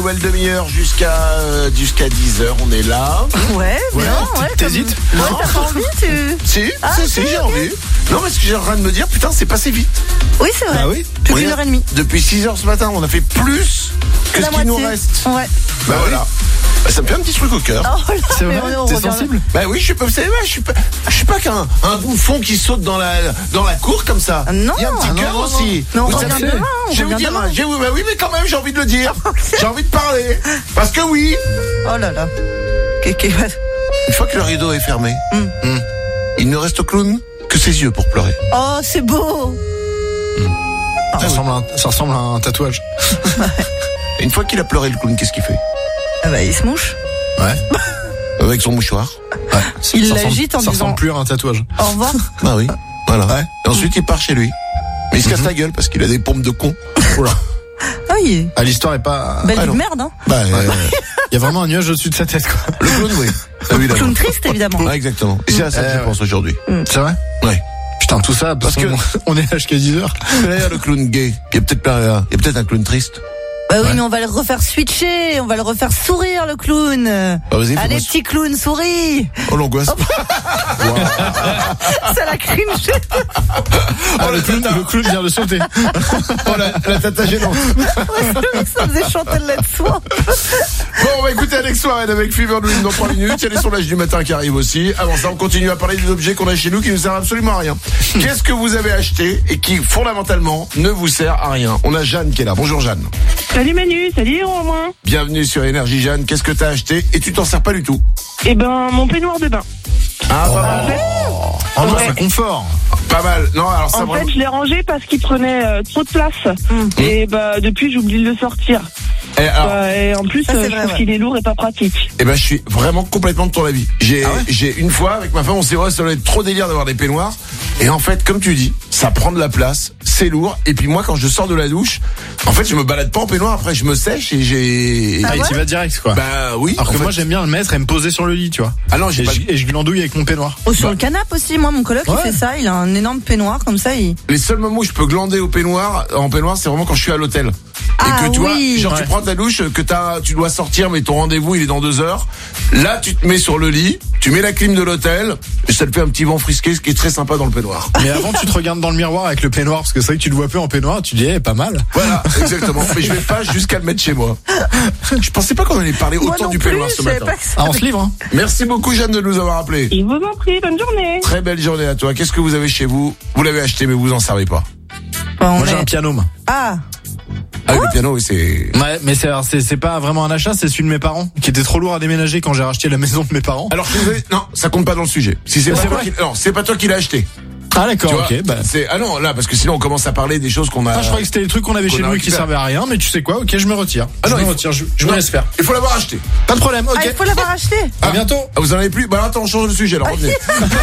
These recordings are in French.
Nouvelle demi-heure jusqu'à 10h, on est là. Ouais, bien, ouais. T'hésites? Ouais, t'as pas envie, Si, j'ai envie. Non, mais ce que j'ai en train de me dire, putain, c'est passé vite. Oui, c'est vrai. Ah oui? Plus d'une heure et demie. Depuis 6h ce matin, on a fait plus que La ce qui nous moitié. reste. Ouais. Bah voilà. Bah, ça me fait un petit truc au cœur. Oh là, C'est mais vrai, on t'es revient- sensible? Bah oui, je suis pas qu'un bouffon qui saute dans la cour comme ça. Ah non. Il y a un petit Ah cœur non, aussi. Mais on Vous revient savez, demain, on je vais vous revient dire, demain. bah oui, mais quand même, j'ai envie de le dire. J'ai envie de parler. Parce que oui, Oh là là. une fois que le rideau est fermé, il ne reste au clown que ses yeux pour pleurer. Oh, c'est beau. Ça ressemble à un tatouage. Et une fois qu'il a pleuré, le clown, qu'est-ce qu'il fait? Ah bah, il se mouche. Ouais. Avec son mouchoir. Il Ça ressemble- l'agite en Ça disant ressemble plus à un tatouage. au revoir. Ah oui, voilà. Ouais. Et ensuite, il part chez lui. Mais il se casse la gueule parce qu'il a des pompes de con. Oula. Ah oui. Ah, l'histoire est pas. Belle Ah vie non. de merde, hein. Bah, Il y a vraiment un nuage au-dessus de sa tête, quoi. le clown, oui. Évidemment. Clown triste, évidemment. Ouais, exactement. Et c'est à ça que je ouais. pense aujourd'hui. C'est vrai? Ouais. Putain, tout ça, parce Parce que que- on est là jusqu'à 10h. D'ailleurs, le clown gay, il y a peut-être un clown triste. Bah oui, Ouais. mais on va le refaire switcher, on va le refaire sourire, le clown. Bah, vas-y, Allez, fais-moi- petit clown, souris. Oh, l'angoisse. Ça la cringe. Oh, le clown vient de sauter. Oh, la tata gênante. Ça faisait chanter le lait de soie. Bon, on va écouter Alex Warren avec Fever Dream dans 3 minutes. Il y a les sondages du matin qui arrivent aussi. Avant ça, on continue à parler des objets qu'on a chez nous qui ne servent absolument à rien. Qu'est-ce que vous avez acheté et qui, fondamentalement, ne vous sert à rien? On a Jeanne qui est là. Bonjour Jeanne. Salut Manu, salut Romain. Bienvenue sur Énergie Jeanne. Qu'est-ce que t'as acheté et tu t'en sers pas du tout? Eh ben, mon peignoir de bain. Ah, pas mal. Oh non, Ouais. c'est confort. Pas mal. Non, alors ça En vraiment. fait, je l'ai rangé parce qu'il prenait trop de place. Et bah, depuis, j'oublie de le sortir. Et alors, Et en plus, Ça, c'est je vrai, trouve ouais. qu'il est lourd et pas pratique. eh ben, je suis vraiment complètement de ton avis. J'ai une fois avec ma femme, on s'est dit, ouais, ça doit être trop délire d'avoir des peignoirs. Et en fait, comme tu dis, ça prend de la place, c'est lourd. Et puis moi, quand je sors de la douche, en fait, je me balade pas en peignoir. Après, je me sèche et j'ai. Ah, et tu vas direct, quoi. Bah oui. Alors en que fait. moi, j'aime bien le mettre et me poser sur le lit, tu vois. Ah non, j'ai Et pas. je glandouille avec mon peignoir. Oh, sur le canapé aussi, moi, mon coloc, Ouais. il fait ça. Il a un énorme peignoir, comme ça, il... Les seuls moments où je peux glander en peignoir, c'est vraiment quand je suis à l'hôtel. Ah et que tu oui. vois, genre tu Ouais. prends ta douche, que tu dois sortir, mais ton rendez-vous il est dans 2 heures. Là, tu te mets sur le lit, tu mets la clim de l'hôtel, et ça te fait un petit vent frisqué, ce qui est très sympa dans le peignoir. Mais avant, tu te regardes dans le miroir avec le peignoir, parce que c'est vrai que tu le vois peu en peignoir, tu dis, pas mal. Voilà, exactement. Mais je vais pas jusqu'à le mettre chez moi. Je pensais pas qu'on allait parler Moi autant non du plus, peignoir je ce savais matin. pas que ça... Ah, on se livre, hein. Merci beaucoup Jeanne de nous avoir appelé. Il vous en prie, bonne journée. Très belle journée à toi. Qu'est-ce que vous avez chez vous? Vous l'avez acheté mais vous en servez pas. Bon, Moi, j'ai mais- un piano, moi. Ah, Ah, le piano, oui, c'est. Ouais, mais c'est pas vraiment un achat, c'est celui de mes parents, qui était trop lourd à déménager quand j'ai racheté la maison de mes parents. Alors, non, ça compte pas dans le sujet. Si c'est Mais pas c'est toi vrai. non, c'est pas toi qui l'as acheté. Ah, d'accord, Tu vois, ok, bah. ah non, là, parce que sinon on commence à parler des choses qu'on a. Ah, je croyais que c'était les trucs qu'on avait qu'on chez a nous et qui récupéré. servaient à rien, mais tu sais quoi, ok, je me retire. Ah non, je il me faut- retire, je me Non, laisse faire. Il faut l'avoir acheté. Pas de problème, ok. ah, il faut l'avoir acheté. À bientôt. Ah, vous en avez plus? Bah attends, on change de sujet alors, revenez.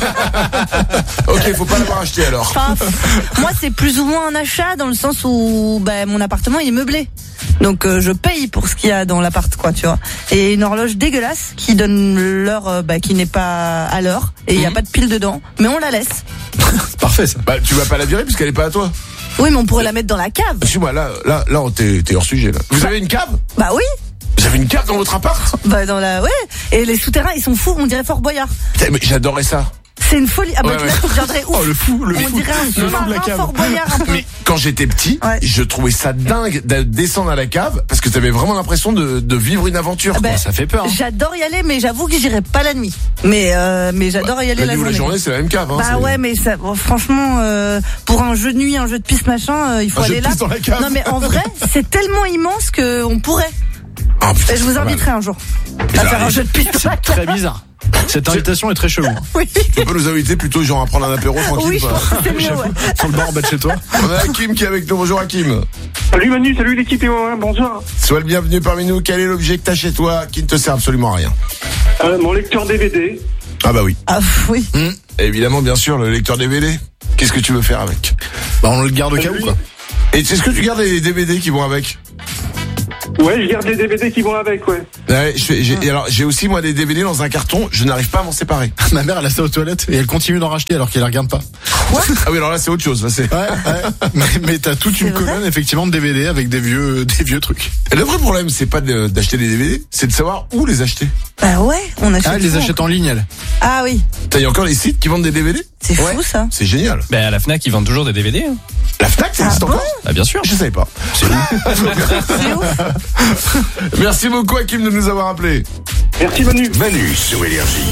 Ok, faut pas l'avoir acheté alors. Enfin, moi, c'est plus ou moins un achat dans le sens où mon appartement il est meublé. Donc je paye pour ce qu'il y a dans l'appart, quoi, tu vois. Et une horloge dégueulasse qui donne l'heure qui n'est pas à l'heure et il y a pas de pile dedans, mais on la laisse. C'est parfait, ça. Bah tu vas pas la virer puisqu'elle est pas à toi. Oui, mais on pourrait la mettre dans la cave. Suis-moi, là, t'es hors sujet là. Vous avez une cave? Bah oui, Vous avez une cave dans votre appart? dans la Et les souterrains ils sont fous, on dirait Fort Boyard. Putain, mais j'adorais ça. C'est une folie. Ah bah Ouais, tu ouais. vois, tu deviendrais ouf. Oh, le fou, le On fou. dirait un Le fou de la sous-marin cave. Fort Boyard un peu. Mais quand j'étais petit, Ouais. je trouvais ça dingue de descendre à la cave parce que t'avais vraiment l'impression de vivre une aventure. Ah bah, quoi. Ça fait peur. Hein. J'adore y aller, mais j'avoue que j'irai pas la nuit. Mais j'adore y aller La nuit ou la journée. journée, c'est la même cave. Hein, Bah c'est- ouais, mais ça, bon, franchement, pour un jeu de nuit, un jeu de piste machin, il faut Un jeu aller de là. piste dans la cave. Non mais en vrai, c'est tellement immense que on pourrait. Ah, putain, Et je c'est vous pas mal. inviterai un jour à faire un jeu de piste dans la cave. Très bizarre. Cette invitation est très chelou. Hein. Oui, Tu peux nous inviter plutôt genre à prendre un apéro tranquille. oui, je quoi. pense que c'est mieux. Ouais. Sur le bar en bas de chez toi. On a Hakim qui est avec nous. Bonjour Hakim. Salut Manu, salut l'équipe et moi, bonjour. Sois le bienvenu parmi nous. Quel est l'objet que t'as chez toi qui ne te sert absolument à rien? Mon lecteur DVD. Ah bah oui. Ah oui. Évidemment, bien sûr, le lecteur DVD. Qu'est-ce que tu veux faire avec? Bah, on le garde au cas où, quoi. Et c'est ce que tu gardes les DVD qui vont avec? Ouais, je garde les DVD qui vont avec, ouais. Ouais, alors j'ai aussi moi des DVD dans un carton, je n'arrive pas à m'en séparer. Ma mère, elle a ça aux toilettes et elle continue d'en racheter alors qu'elle les regarde pas. Ah oui, alors là c'est autre chose. Là, c'est... Ouais. Mais t'as toute une colonne effectivement de DVD avec des vieux trucs. Et le vrai problème, c'est pas d'acheter des DVD, c'est de savoir où les acheter. Bah ouais, on achète. Ah, elle les achète en ligne, elle. Ah oui, Il y a encore des sites qui vendent des DVD. c'est fou ça. C'est génial. Ben à la Fnac, ils vendent toujours des DVD. Hein. La Fnac, ça existe bon encore? Ah bien sûr. Je savais pas. C'est ouf. Merci beaucoup Hakim de nous avoir appelés. Merci Manu. Manu sur Énergie.